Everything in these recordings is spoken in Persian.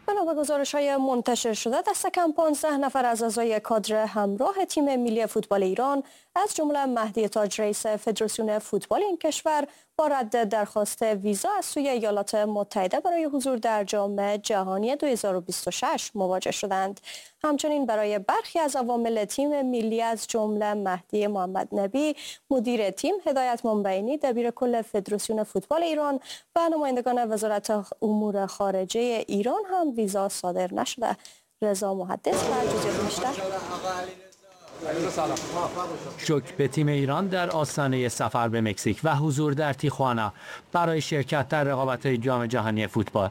بنا به گزارش‌های منتشر شده دست کم 15 نفر از اعضای کادر همراه تیم ملی فوتبال ایران از جمله مهدی تاج رئیس فدراسیون فوتبال این کشور با رد درخواست ویزا از سوی ایالات متحده برای حضور در جام جهانی 2026 مواجه شدند. همچنین برای برخی از عوامل تیم ملی از جمله مهدی محمد نبی مدیر تیم، هدایت منبعینی دبیر کل فدراسیون فوتبال ایران و نمایندگان وزارت امور خارجه ایران هم ویزا صادر نشده. رضا محدث و جزئیات بیشتر. شوک به تیم ایران در آستانه سفر به مکزیک و حضور در تیخوانا برای شرکت در رقابت‌های جام جهانی فوتبال.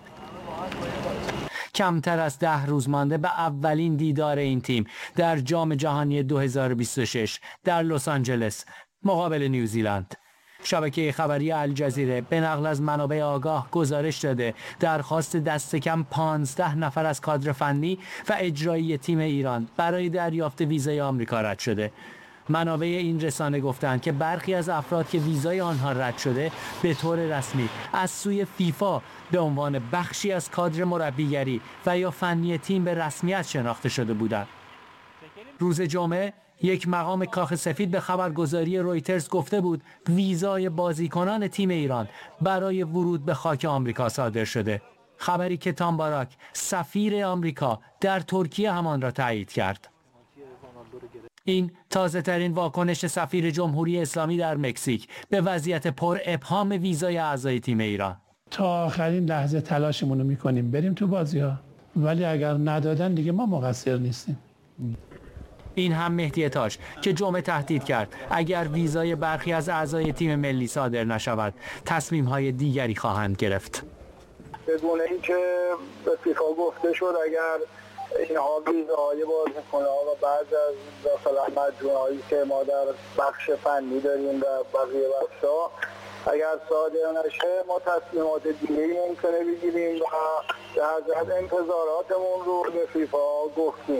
کمتر از 10 روز مانده به اولین دیدار این تیم در جام جهانی 2026 در لس آنجلس مقابل نیوزیلند. شبکه خبری الجزیره به نقل از منابع آگاه گزارش داده درخواست دست کم 15 نفر از کادر فنی و اجرایی تیم ایران برای دریافت ویزای آمریکا رد شده. منابع این رسانه گفتند که برخی از افراد که ویزای آنها رد شده به طور رسمی از سوی فیفا به عنوان بخشی از کادر مربیگری و یا فنی تیم به رسمیت شناخته شده بودند. روز جمعه یک مقام کاخ سفید به خبرگزاری رویترز گفته بود ویزای بازیکنان تیم ایران برای ورود به خاک آمریکا صادر شده. خبری که تام باراک سفیر آمریکا در ترکیه همان را تایید کرد. این تازه ترین واکنش سفیر جمهوری اسلامی در مکزیک به وضعیت پر ابهام ویزای اعضای تیم ایران. تا آخرین لحظه تلاشمون رو میکنیم بریم تو بازی‌ها، ولی اگر ندادن دیگه ما مقصر نیستیم. این هم مهدی تاج که جمعه تهدید کرد اگر ویزای برخی از اعضای تیم ملی صادر نشود تصمیم‌های دیگری خواهند گرفت. بدون اینکه به فیفا گفته شد اگر اینها ویزاهای بازیکن‌ها و بعض از مثلا مجموعه‌هایی که ما در بخش فنی داریم و بقیه بخش‌ها اگر صادر نشه ما تصمیمات دیگه‌ای ممکنه بگیریم و در جهت انتظاراتمون رو به فیفا گفتیم.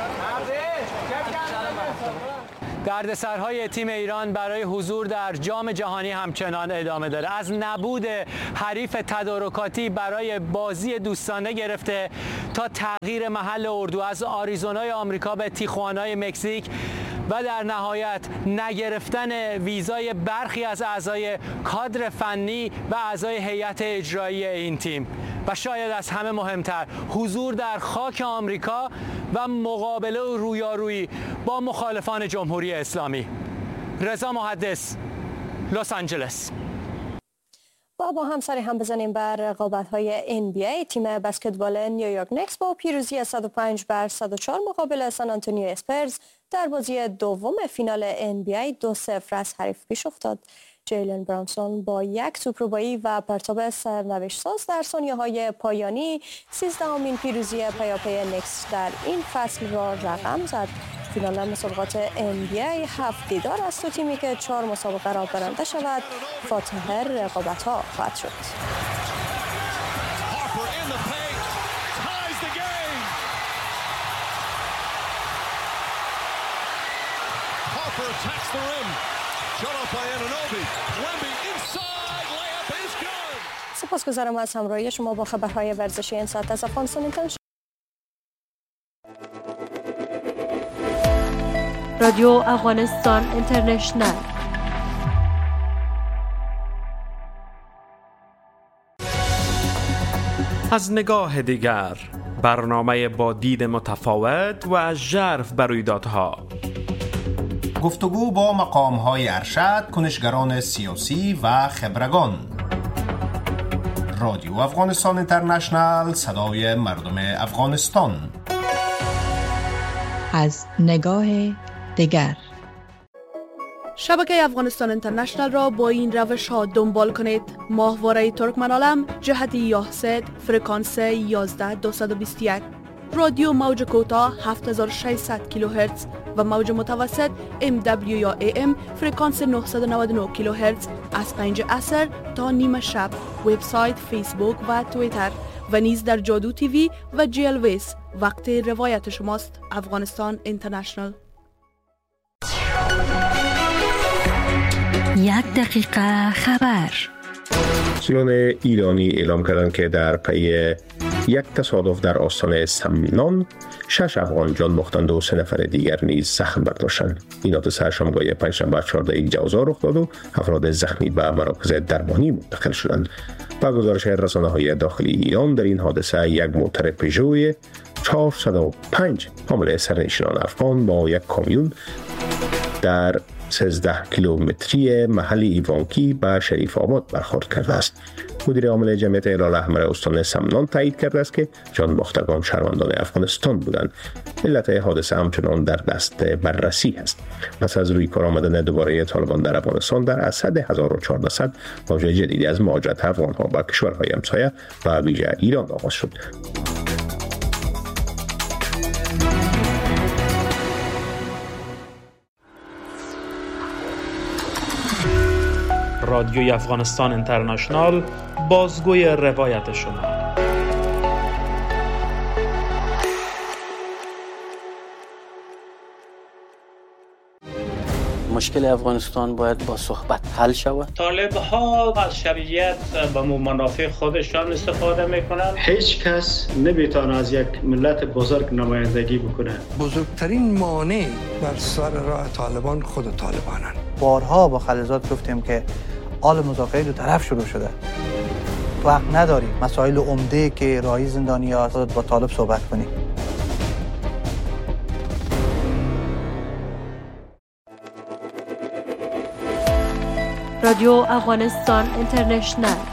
دردسرهای تیم ایران برای حضور در جام جهانی همچنان ادامه داره. از نبود حریف تدارکاتی برای بازی دوستانه گرفته تا تغییر محل اردو از آریزونای آمریکا به تیخوانای مکزیک و در نهایت نگرفتن ویزای برخی از اعضای کادر فنی و اعضای هیئت اجرایی این تیم و شاید از همه مهمتر حضور در خاک آمریکا و مقابله و رویارویی با مخالفان جمهوری اسلامی. رضا محدث، لس آنجلس. با همسری هم بزنیم بر رقابت‌های NBA. تیم بسکتبال نیویورک نیکس با پیروزی 105-104 مقابل سان آنتونیو اسپرز در بازی دوم فینال NBA 2-0 از حریف پیش افتاد. جیلن برانسون با یک سوپربایی و پرتاب سرنوشت‌ساز در ثانیه‌های پایانی 13مین پیروزی پیاپی نیکس در این فصل را رقم زد. فینال مسابقات NBA 7 دیدار از دو تیمی که 4 مسابقه را برنده شود فاتح رقابت‌ها خواهد شد. سپاسگزارم از همراهی شما با خبرهای ورزشی این ساعت از افغانستان اینترنشنال. رادیو افغانستان اینترنشنال. از نگاه دیگر، برنامه با دید متفاوت و ژرف بر رویدادها. گفتگو با مقام‌های ارشد، کنشگران سیاسی و خبرگان. رادیو افغانستان اینترنشنال، صدای مردم افغانستان. از نگاه دیگر. شبکه افغانستان اینترنشنال را با این روش ها دنبال کنید: ماهواره ترکمنالم جهت یاهسد فرکانس 11221، رادیو موج کوتاه 7600 کیلوهرتز و موج متوسط MW یا AM فرکانس 999 کیلوهرتز از 5 عصر تا نیم شب. وبسایت، فیسبوک و توییتر و نیز در جادو تیوی و جیلویس. وقت روایت شماست. افغانستان اینترنشنال. 1 دقیقه خبر. مسئولان ایرانی اعلام کردند که در پی یک تصادف در آستانه سمنان 6 افغان جان باختند و 3 نفر دیگر نیز زخم برداشتند. این حادثه شامگاه پنجشنبه 14 جوزا رخ داد و افراد زخمی به مراکز درمانی منتقل شدند. با گزارش رسانه‌های داخلی ایران در این حادثه یک موتر پژو 405 حامل سرنشینان افغان با یک کامیون در 13 کیلومتری محل ایوانکی به شریف آباد برخورد کرده است. مدیر عامل جمعیت هلال احمر استان سمنان تایید کرده است که جان باختگان شهروندان افغانستان بودند. علت حادثه همچنان در دست بررسی است. پس از روی کار آمدن دوباره طالبان در افغانستان در اسد 1400 موج جدیدی از مهاجرت افغان‌ها به کشورهای همسایه و ویژه ایران آغاز شد. رادیوی افغانستان اینترنشنال، بازگوی روایت شما. مشکل افغانستان باید با صحبت حل شود. طالب ها از شرعیت به منافع خودشان استفاده میکنند. هیچ کس نمیتونه از یک ملت بزرگ نمایندگی بکنه. بزرگترین مانع بر سر راه طالبان خود طالبانند. بارها با خلیزات گفتیم که حال مذاکره دو طرف شروع شده. وقت نداریم مسائل عمده که راهی زندانیان با طالب صحبت کنیم. رادیو افغانستان اینترنشنل